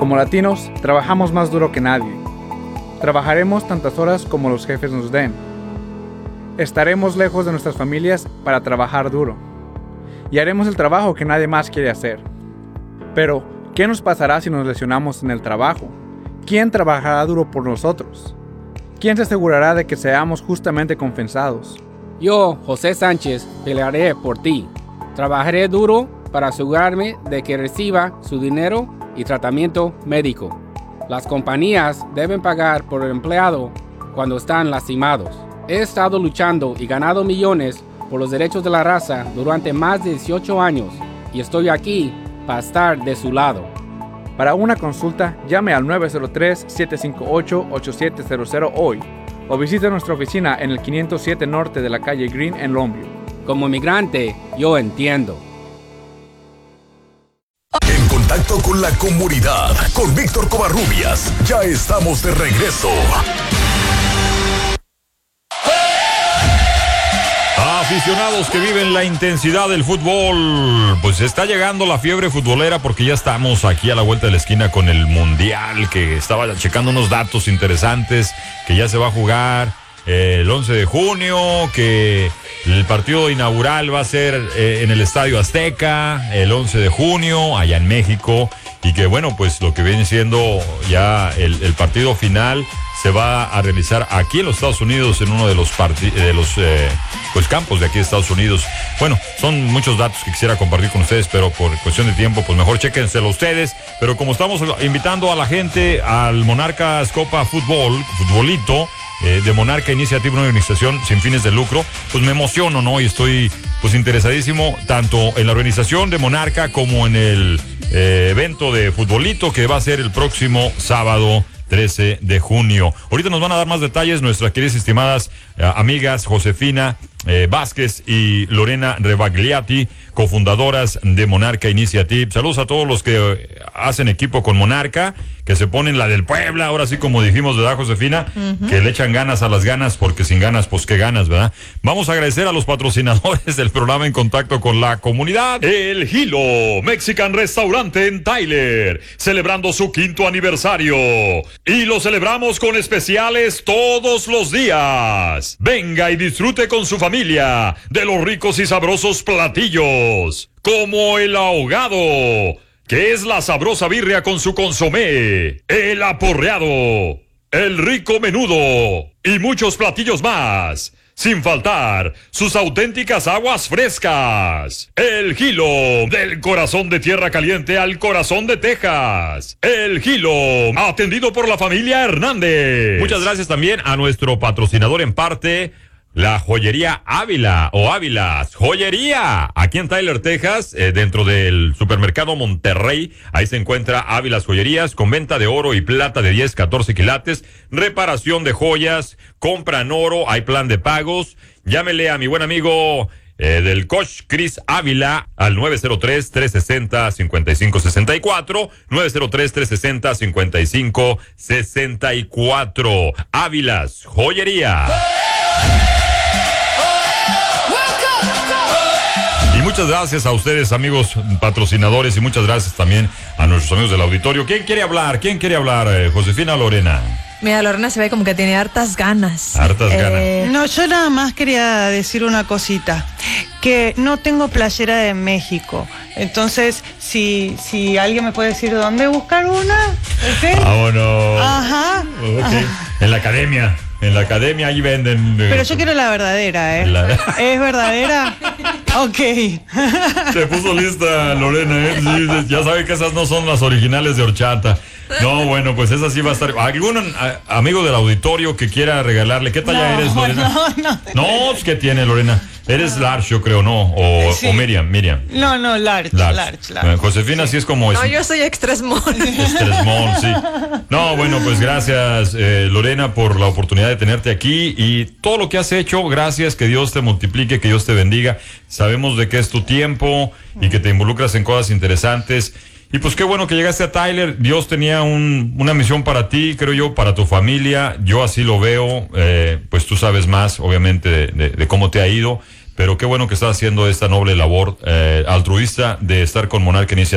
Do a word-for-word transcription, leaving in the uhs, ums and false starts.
Como latinos, trabajamos más duro que nadie. Trabajaremos tantas horas como los jefes nos den. Estaremos lejos de nuestras familias para trabajar duro. Y haremos el trabajo que nadie más quiere hacer. Pero, ¿qué nos pasará si nos lesionamos en el trabajo? ¿Quién trabajará duro por nosotros? ¿Quién se asegurará de que seamos justamente compensados? Yo, José Sánchez, pelearé por ti. Trabajaré duro para asegurarme de que reciba su dinero y tratamiento médico. Las compañías deben pagar por el empleado cuando están lastimados. He estado luchando y ganado millones por los derechos de la raza durante más de dieciocho años y estoy aquí para estar de su lado. Para una consulta, llame al nueve cero tres, siete cinco ocho, ocho siete cero cero hoy o visite nuestra oficina en el quinientos siete Norte de la calle Green en Longview. Como migrante, yo entiendo. En contacto con la comunidad, con Víctor Covarrubias. Ya estamos de regreso. Aficionados que viven la intensidad del fútbol, pues está llegando la fiebre futbolera porque ya estamos aquí a la vuelta de la esquina con el Mundial, que estaba checando unos datos interesantes, que ya se va a jugar eh, el once de junio, que el partido inaugural va a ser eh, en el Estadio Azteca el once de junio, allá en México, y que bueno, pues lo que viene siendo ya el, el partido final se va a realizar aquí en los Estados Unidos, en uno de los parti- de los eh, pues campos de aquí de Estados Unidos. Bueno, son muchos datos que quisiera compartir con ustedes, pero por cuestión de tiempo, pues mejor chéquenselo ustedes. Pero como estamos invitando a la gente al Monarcas Copa Fútbol, futbolito, eh, de Monarca Iniciativa, una organización sin fines de lucro, pues me emociono, ¿no? Y estoy pues interesadísimo tanto en la organización de Monarca como en el eh, evento de futbolito que va a ser el próximo sábado trece de junio. Ahorita nos van a dar más detalles nuestras queridas y estimadas eh, amigas Josefina eh, Vázquez y Lorena Rebagliati, cofundadoras de Monarca Initiative. Saludos a todos los que eh, hacen equipo con Monarca, que se ponen la del Puebla, ahora sí como dijimos, ¿verdad, Josefina? Uh-huh. Que le echan ganas a las ganas, porque sin ganas, pues qué ganas, ¿verdad? Vamos a agradecer a los patrocinadores del programa En Contacto con la Comunidad. El Hilo Mexican Restaurante en Tyler, celebrando su quinto aniversario. Y lo celebramos con especiales todos los días. Venga y disfrute con su familia de los ricos y sabrosos platillos, como el ahogado, que es la sabrosa birria con su consomé, el aporreado, el rico menudo y muchos platillos más. Sin faltar sus auténticas aguas frescas. El Hilo, del corazón de Tierra Caliente al corazón de Texas. El Hilo, atendido por la familia Hernández. Muchas gracias también a nuestro patrocinador en parte, la joyería Ávila o Ávilas Joyería, aquí en Tyler, Texas, eh, dentro del supermercado Monterrey. Ahí se encuentra Ávilas Joyerías, con venta de oro y plata de diez, catorce quilates, reparación de joyas, compra en oro, hay plan de pagos. Llámele a mi buen amigo eh, del coach Chris Ávila al nueve cero tres, tres seis cero, cinco cinco seis cuatro, nueve cero tres, tres seis cero, cinco cinco seis cuatro. Ávilas Joyería. Y muchas gracias a ustedes, amigos patrocinadores, y muchas gracias también a nuestros amigos del auditorio. ¿Quién quiere hablar? ¿Quién quiere hablar? Eh, ¿Josefina o Lorena? Mira, Lorena se ve como que tiene hartas ganas. Hartas eh... ganas. No, yo nada más quería decir una cosita. Que no tengo playera de México. Entonces, si, si alguien me puede decir dónde buscar una. ¿Okay? Vámonos. Ajá. Okay. En la academia. En la academia ahí venden. Eh, Pero yo quiero la verdadera, ¿eh? La... ¿Es verdadera? Ok. Se puso lista Lorena, ¿eh? Sí, ya sabe que esas no son las originales de horchata. No, bueno, pues esa sí va a estar. ¿Algún a, amigo del auditorio que quiera regalarle? ¿Qué talla no, eres, Lorena? No, no. No, ¿qué tiene, Lorena? Eres large, yo creo, ¿no? O, sí. o Miriam, Miriam. No, no, large, large, large. large. Bueno, Josefina sí. sí es como... No, es, yo soy extra small. Extra small, sí. No, bueno, pues gracias, eh, Lorena, por la oportunidad de tenerte aquí y todo lo que has hecho. Gracias, que Dios te multiplique, que Dios te bendiga. Sabemos de que es tu tiempo y que te involucras en cosas interesantes. Y pues qué bueno que llegaste a Tyler. Dios tenía un, una misión para ti, creo yo, para tu familia. Yo así lo veo. Eh, pues tú sabes más, obviamente, de, de, de cómo te ha ido. Pero qué bueno que estás haciendo esta noble labor eh, altruista de estar con Monarca Iniciativa.